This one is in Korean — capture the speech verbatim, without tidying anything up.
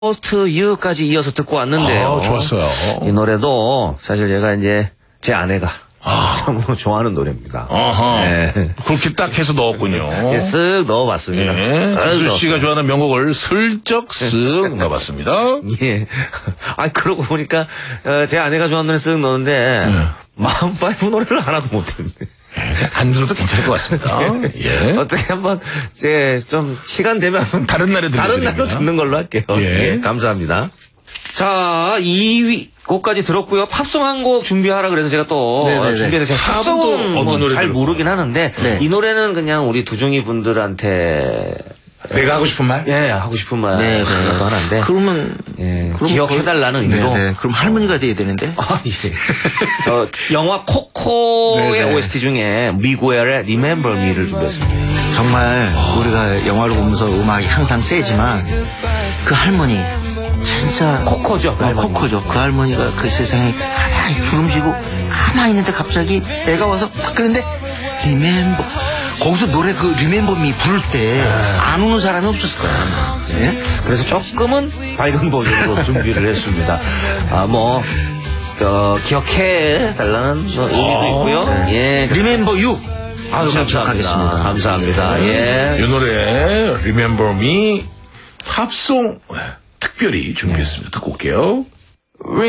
포스트 유까지 이어서 듣고 왔는데요. 아, 좋았어요. 이 노래도 사실 제가 이제 제 아내가 아. 참 좋아하는 노래입니다. 아하. 네. 그렇게 딱 해서 넣었군요. 예, 쓱 넣어봤습니다. 예. 쓱 수수 넣었어요. 씨가 좋아하는 명곡을 슬쩍 쓱 넣어봤습니다. 예. 아, 그러고 보니까 어, 제 아내가 좋아하는 노래 쓱 넣었는데 네. 마음파이브 노래를 하나도 못했네. 안 들어도 괜찮을 것 같습니다. 예. 어떻게 한번 제 좀 시간 되면 한번 다른 날에 다른 들려드립니다. 날로 듣는 걸로 할게요. 예. 예, 감사합니다. 자, 이 위 곡까지 들었고요. 팝송 한 곡 준비하라 그래서 제가 또 네네네. 준비해서 제가 팝송도 팝송은 어떤 뭐 노래 잘 들을까요? 모르긴 하는데 네. 이 노래는 그냥 우리 두종이 분들한테 내가 하고 싶은 말? 예 하고 싶은 말 네, 네. 정도 하는데 그러면 예, 그럼 기억해달라는 거의- 의미로. 네, 네. 그럼 할머니가 돼야 되는데. 아, 예. 저 영화 코코의 네네. 오에스티 중에 미구엘의 Remember Me를 준비했습니다. 정말 우리가 영화를 보면서 음악이 항상 세지만 그 할머니 진짜 코코죠, 그 어, 할머니. 코코죠. 그 할머니가 그 세상에 가만히 주름 쥐고 가만히 있는데 갑자기 애가 와서 딱 그런데 리멤버 거기서 노래 그 리멤버 미 부를 때 안 우는 사람이 없었을 거야. 예? 그래서 조금은 밝은 버전으로 준비를 했습니다. 아, 뭐, 어, 기억해 달라는 뭐 의미도 있고요. 예. 리멤버 유. 아유, 감사합니다. 시작하겠습니다. 감사합니다. 예. 이 노래 Remember Me 팝송 특별히 준비했습니다. 듣고 올게요.